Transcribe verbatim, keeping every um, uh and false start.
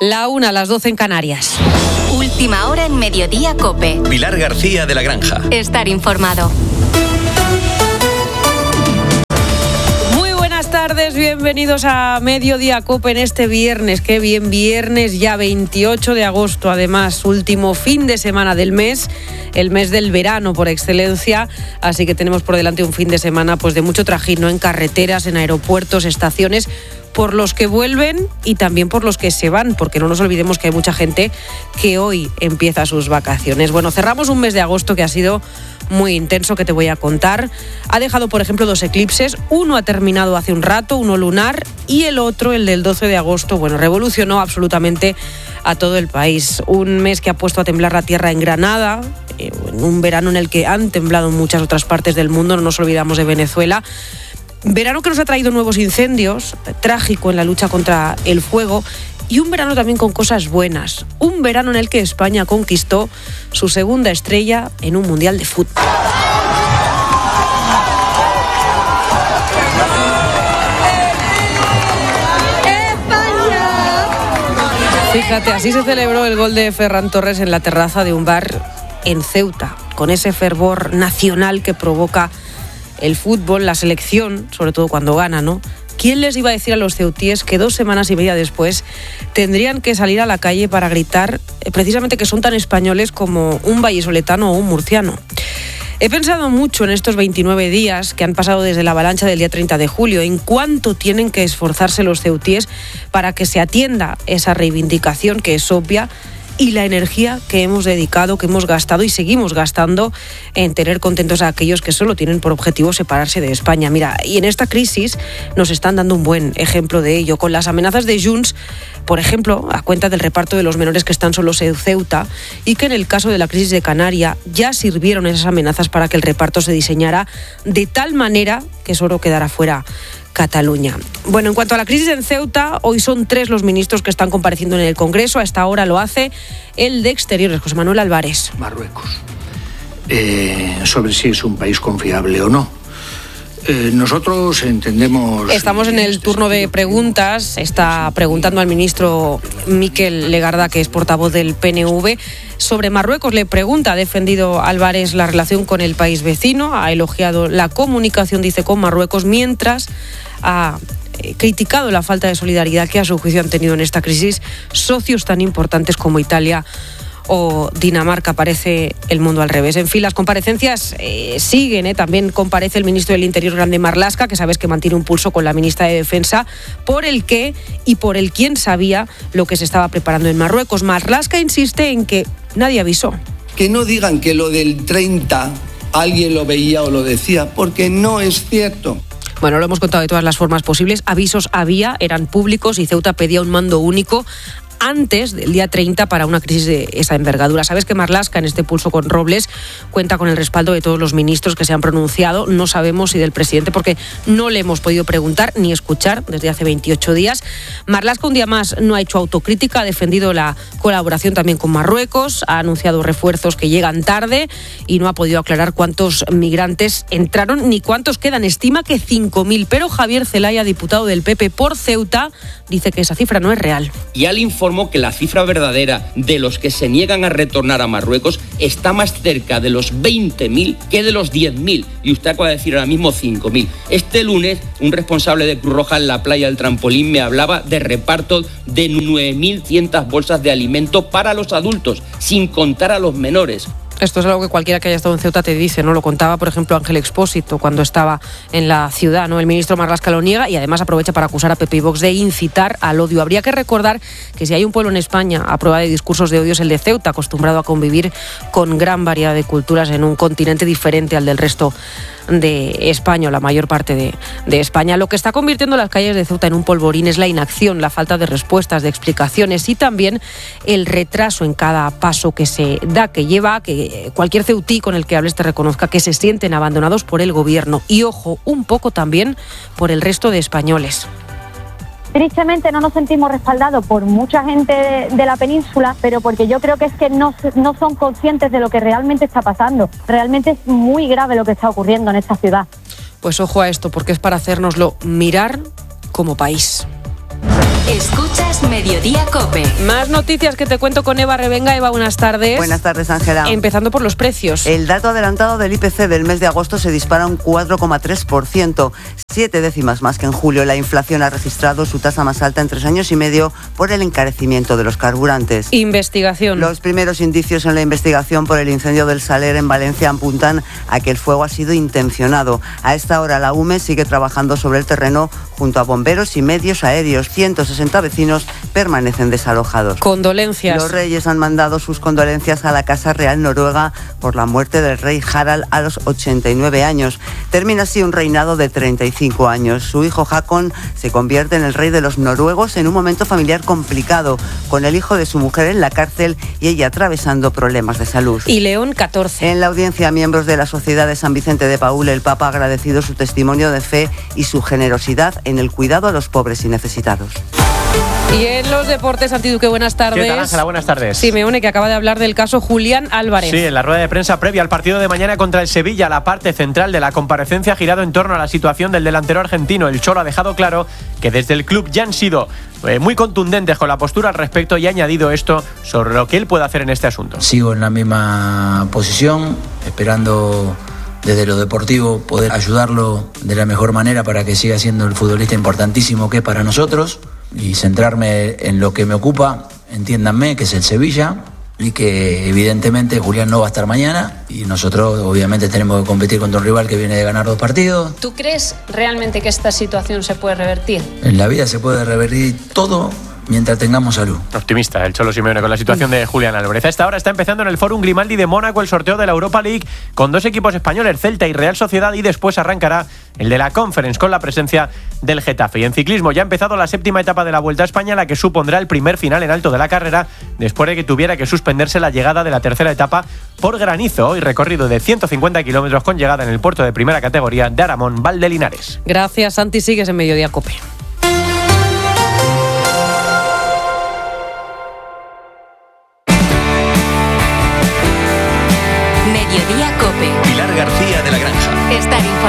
La una a las doce en Canarias. Última hora en Mediodía COPE. Pilar García de la Granja. Estar informado. Buenas tardes, bienvenidos a Mediodía COPE en este viernes. Qué bien, viernes ya veintiocho de agosto, además, último fin de semana del mes, el mes del verano por excelencia, así que tenemos por delante un fin de semana pues de mucho trajín, ¿no? En carreteras, en aeropuertos, estaciones, por los que vuelven y también por los que se van, porque no nos olvidemos que hay mucha gente que hoy empieza sus vacaciones. Bueno, cerramos un mes de agosto que ha sido muy intenso, que te voy a contar. Ha dejado, por ejemplo, dos eclipses. Uno ha terminado hace un rato, uno lunar, y el otro, el del doce de agosto, bueno, revolucionó absolutamente a todo el país. Un mes que ha puesto a temblar la tierra en Granada, en un verano en el que han temblado en muchas otras partes del mundo, no nos olvidamos de Venezuela. Verano que nos ha traído nuevos incendios, trágico en la lucha contra el fuego, y un verano también con cosas buenas. Un verano en el que España conquistó su segunda estrella en un mundial de fútbol. Fíjate, así se celebró el gol de Ferran Torres en la terraza de un bar en Ceuta, con ese fervor nacional que provoca el fútbol, la selección, sobre todo cuando gana, ¿no? ¿Quién les iba a decir a los ceutíes que dos semanas y media después tendrían que salir a la calle para gritar precisamente que son tan españoles como un vallisoletano o un murciano? He pensado mucho en estos veintinueve días que han pasado desde la avalancha del día treinta de julio, en cuánto tienen que esforzarse los ceutíes para que se atienda esa reivindicación que es obvia, y la energía que hemos dedicado, que hemos gastado y seguimos gastando en tener contentos a aquellos que solo tienen por objetivo separarse de España. Mira, y en esta crisis nos están dando un buen ejemplo de ello, con las amenazas de Junts, por ejemplo, a cuenta del reparto de los menores que están solos en Ceuta, y que en el caso de la crisis de Canarias ya sirvieron esas amenazas para que el reparto se diseñara de tal manera que solo quedara fuera Cataluña. Bueno, en cuanto a la crisis en Ceuta, hoy son tres los ministros que están compareciendo en el Congreso. A esta hora lo hace el de Exteriores, José Manuel Álvarez. Marruecos, eh, sobre si es un país confiable o no. Eh, nosotros entendemos... Estamos en el turno de preguntas. Está preguntando al ministro Miquel Legarda, que es portavoz del P N V, sobre Marruecos. Le pregunta, ha defendido Álvarez la relación con el país vecino, ha elogiado la comunicación, dice, con Marruecos, mientras ha criticado la falta de solidaridad que a su juicio han tenido en esta crisis socios tan importantes como Italia o Dinamarca. Parece el mundo al revés. En fin, las comparecencias eh, siguen. ¿eh? También comparece el ministro del Interior, Grande Marlaska, que sabes que mantiene un pulso con la ministra de Defensa, por el qué y por el quién sabía lo que se estaba preparando en Marruecos. Marlaska insiste en que nadie avisó. Que no digan que lo del treinta alguien lo veía o lo decía, porque no es cierto. Bueno, lo hemos contado de todas las formas posibles. Avisos había, eran públicos, y Ceuta pedía un mando único antes del día treinta para una crisis de esa envergadura. Sabes que Marlaska, en este pulso con Robles, cuenta con el respaldo de todos los ministros que se han pronunciado. No sabemos si del presidente, porque no le hemos podido preguntar ni escuchar desde hace veintiocho días. Marlaska, un día más, no ha hecho autocrítica, ha defendido la colaboración también con Marruecos, ha anunciado refuerzos que llegan tarde y no ha podido aclarar cuántos migrantes entraron ni cuántos quedan. Estima que cinco mil, pero Javier Zelaya, diputado del P P por Ceuta, dice que esa cifra no es real. Y al informe que la cifra verdadera de los que se niegan a retornar a Marruecos está más cerca de los veinte mil que de los diez mil. Y usted acaba de decir ahora mismo cinco mil. Este lunes, un responsable de Cruz Roja en la playa del Trampolín me hablaba de reparto de nueve mil cien bolsas de alimento para los adultos, sin contar a los menores. Esto es algo que cualquiera que haya estado en Ceuta te dice, ¿no? Lo contaba, por ejemplo, Ángel Expósito cuando estaba en la ciudad, ¿no? El ministro Marlaska lo niega y además aprovecha para acusar a P P y Vox de incitar al odio. Habría que recordar que si hay un pueblo en España a prueba de discursos de odio es el de Ceuta, acostumbrado a convivir con gran variedad de culturas en un continente diferente al del resto de España, o la mayor parte de, de España. Lo que está convirtiendo las calles de Ceuta en un polvorín es la inacción, la falta de respuestas, de explicaciones y también el retraso en cada paso que se da, que lleva a que cualquier ceutí con el que hables te reconozca que se sienten abandonados por el gobierno y, ojo, un poco también por el resto de españoles. Tristemente no nos sentimos respaldados por mucha gente de, de la península, pero porque yo creo que es que no, no son conscientes de lo que realmente está pasando. Realmente es muy grave lo que está ocurriendo en esta ciudad. Pues ojo a esto, porque es para hacérnoslo mirar como país. Escuchas Mediodía COPE. Más noticias que te cuento con Eva Revenga. Eva, buenas tardes. Buenas tardes, Ángela. Empezando por los precios. El dato adelantado del I P C del mes de agosto se dispara un cuatro coma tres por ciento, siete décimas más que en julio. La inflación ha registrado su tasa más alta en tres años y medio por el encarecimiento de los carburantes. Investigación. Los primeros indicios en la investigación por el incendio del Saler en Valencia apuntan a que el fuego ha sido intencionado. A esta hora la U M E sigue trabajando sobre el terreno junto a bomberos y medios aéreos. ciento sesenta vecinos permanecen desalojados. Condolencias. Los reyes han mandado sus condolencias a la Casa Real Noruega por la muerte del rey Harald a los ochenta y nueve años. Termina así un reinado de treinta y cinco años. Su hijo Håkon se convierte en el rey de los noruegos en un momento familiar complicado, con el hijo de su mujer en la cárcel y ella atravesando problemas de salud. Y León catorce. En la audiencia, miembros de la Sociedad de San Vicente de Paúl, el Papa ha agradecido su testimonio de fe y su generosidad en el cuidado a los pobres y necesitados. Y en los deportes, Antiduque, buenas tardes. ¿Qué tal, Ángela? Buenas tardes. Simeone, que acaba de hablar del caso Julián Álvarez. Sí, en la rueda de prensa previa al partido de mañana contra el Sevilla, la parte central de la comparecencia ha girado en torno a la situación del delantero argentino. El Cholo ha dejado claro que desde el club ya han sido eh, muy contundentes con la postura al respecto y ha añadido esto sobre lo que él puede hacer en este asunto. Sigo en la misma posición, esperando desde lo deportivo poder ayudarlo de la mejor manera para que siga siendo el futbolista importantísimo que es para nosotros, y centrarme en lo que me ocupa, entiéndanme, que es el Sevilla, y que evidentemente Julián no va a estar mañana y nosotros obviamente tenemos que competir contra un rival que viene de ganar dos partidos. ¿Tú crees realmente que esta situación se puede revertir? En la vida se puede revertir todo mientras tengamos salud. Optimista el Cholo Simeone con la situación de Julián Álvarez. A esta hora está empezando en el Fórum Grimaldi de Mónaco el sorteo de la Europa League con dos equipos españoles, Celta y Real Sociedad, y después arrancará el de la Conference con la presencia del Getafe. Y en ciclismo ya ha empezado la séptima etapa de la Vuelta a España, la que supondrá el primer final en alto de la carrera después de que tuviera que suspenderse la llegada de la tercera etapa por granizo. Hoy recorrido de ciento cincuenta kilómetros con llegada en el puerto de primera categoría de Aramón, Valdelinares. Gracias, Santi. Sigues en Mediodía COPE. Mediodía COPE. Pilar García de la Granja. Estar informado.